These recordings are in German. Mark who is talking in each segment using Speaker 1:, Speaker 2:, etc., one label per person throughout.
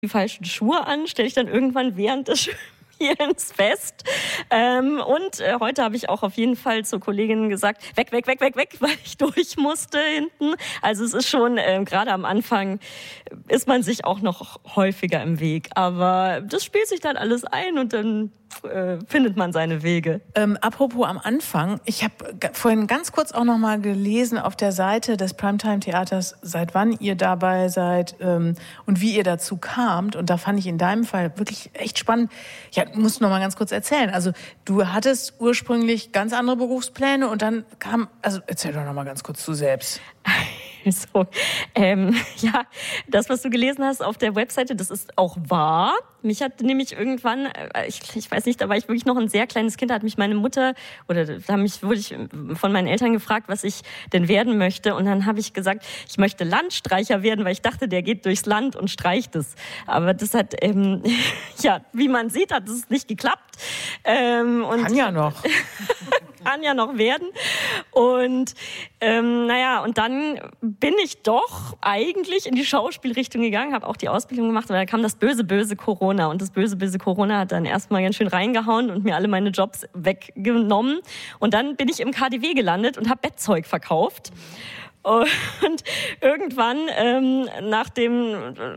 Speaker 1: die falschen Schuhe an, stelle ich dann irgendwann während des Spielens fest. Und heute habe ich auch auf jeden Fall zur Kollegin gesagt, weg, weil ich durch musste hinten. Also es ist schon, gerade am Anfang ist man sich auch noch häufiger im Weg. Aber das spielt sich dann alles ein und dann findet man seine Wege.
Speaker 2: Apropos am Anfang, ich habe vorhin ganz kurz auch noch mal gelesen auf der Seite des Primetime-Theaters, seit wann ihr dabei seid und wie ihr dazu kamt. Und da fand ich in deinem Fall wirklich echt spannend. Ja, musst du noch mal ganz kurz erzählen. Also du hattest ursprünglich ganz andere Berufspläne und dann kam, also erzähl doch noch mal ganz kurz du selbst.
Speaker 1: So, ja, das, was du gelesen hast auf der Webseite, das ist auch wahr. Mich hat nämlich irgendwann, ich weiß nicht, da war ich wirklich noch ein sehr kleines Kind, da hat mich meine Mutter, oder wurde ich von meinen Eltern gefragt, was ich denn werden möchte. Und dann habe ich gesagt, ich möchte Landstreicher werden, weil ich dachte, der geht durchs Land und streicht es. Aber das hat, ja, wie man sieht, hat es nicht geklappt. Und
Speaker 2: kann ja noch.
Speaker 1: Kann ja noch werden. Und naja, und dann bin ich doch eigentlich in die Schauspielrichtung gegangen, habe auch die Ausbildung gemacht, aber da kam das böse Corona. Und das böse Corona hat dann erstmal ganz schön reingehauen und mir alle meine Jobs weggenommen. Und dann bin ich im KaDeWe gelandet und habe Bettzeug verkauft. Und irgendwann, nach dem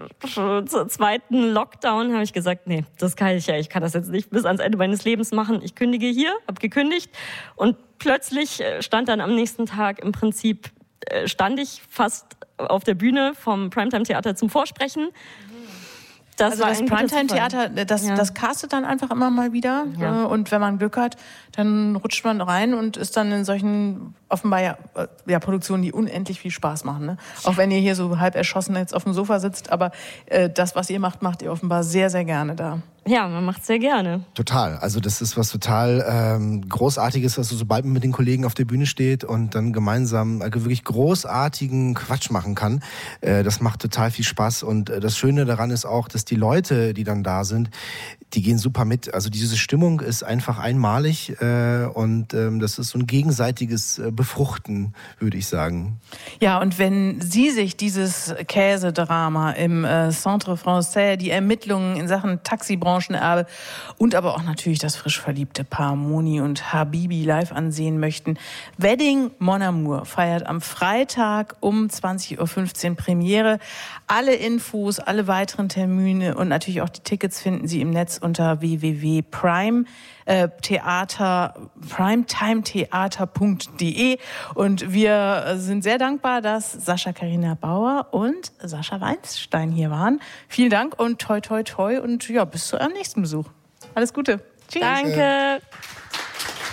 Speaker 1: zweiten Lockdown, habe ich gesagt, nee, das kann ich ja, ich kann das jetzt nicht bis ans Ende meines Lebens machen. Ich kündige hier, habe gekündigt und plötzlich stand dann am nächsten Tag im Prinzip, stand ich fast auf der Bühne vom Primetime-Theater zum Vorsprechen.
Speaker 2: Das Primetime-Theater, das castet dann einfach immer mal wieder. Ja. Und wenn man Glück hat, dann rutscht man rein und ist dann in solchen offenbar Produktionen, die unendlich viel Spaß machen. Ne? Auch wenn ihr hier so halb erschossen jetzt auf dem Sofa sitzt, aber das, was ihr macht, macht ihr offenbar sehr, sehr gerne da.
Speaker 1: Ja, man macht es sehr gerne.
Speaker 3: Total. Also das ist was total Großartiges, was sobald man mit den Kollegen auf der Bühne steht und dann gemeinsam wirklich großartigen Quatsch machen kann. Das macht total viel Spaß. Und das Schöne daran ist auch, dass die Leute, die dann da sind, die gehen super mit. Also diese Stimmung ist einfach einmalig und das ist so ein gegenseitiges Befruchten, würde ich sagen.
Speaker 2: Ja, und wenn Sie sich dieses Käsedrama im Centre Français, die Ermittlungen in Sachen Taxibranchenerbe und aber auch natürlich das frisch verliebte Paar Moni und Habibi live ansehen möchten, Wedding Mon Amour feiert am Freitag um 20.15 Uhr Premiere. Alle Infos, alle weiteren Termine und natürlich auch die Tickets finden Sie im Netz unter www.primetimetheater.de. Und wir sind sehr dankbar, dass Sascha Carina Bauer und Sascha Weinstein hier waren. Vielen Dank und toi toi toi und ja, bis zu eurem nächsten Besuch. Alles Gute.
Speaker 1: Tschüss. Danke.